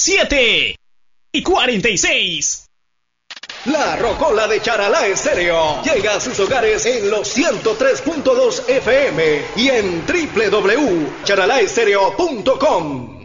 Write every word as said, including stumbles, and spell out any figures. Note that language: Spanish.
siete y cuarenta y seis. La Rocola de Charalá Estéreo llega a sus hogares en los ciento tres punto dos F M y en doble u doble u doble u punto charalá estéreo punto com.